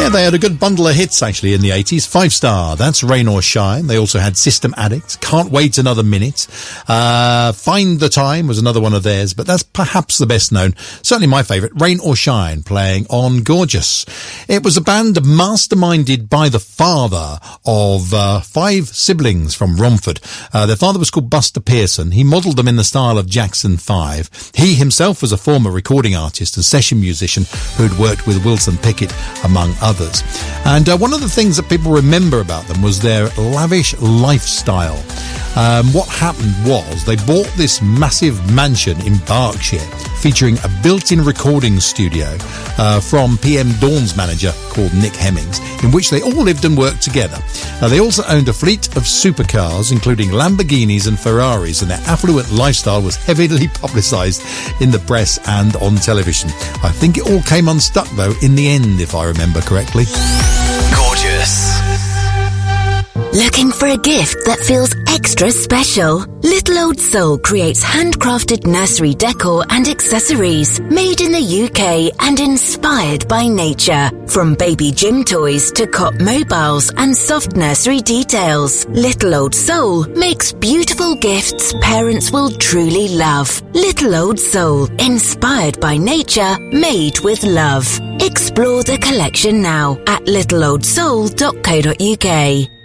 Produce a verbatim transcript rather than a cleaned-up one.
Yeah, they had a good bundle of hits, actually, in the eighties. Five Star, that's Rain or Shine. They also had System Addict, Can't Wait Another Minute. Uh, Find the Time was another one of theirs, but that's perhaps the best known. Certainly my favourite, Rain or Shine, playing on Gorgeous. It was a band masterminded by the father of uh, five siblings from Romford. Uh, their father was called Buster Pearson. He modelled them in the style of Jackson five. He himself was a former recording artist and session musician who'd worked with Wilson Pickett, among others. And uh, one of the things that people remember about them was their lavish lifestyle. Um, what happened was they bought this massive mansion in Berkshire featuring a built-in recording studio uh, from P M Dawn's manager called Nick Hemmings, in which they all lived and worked together. Uh, they also owned a fleet of supercars, including Lamborghinis and Ferraris, and their affluent lifestyle was heavily publicised in the press and on television. I think it all came unstuck, though, in the end, if I remember correctly. Gorgeous. Looking for a gift that feels extra special? Little Old Soul creates handcrafted nursery decor and accessories made in the U K and inspired by nature. From baby gym toys to cot mobiles and soft nursery details, Little Old Soul makes beautiful gifts parents will truly love. Little Old Soul, inspired by nature, made with love. Explore the collection now at little old soul dot co dot uk.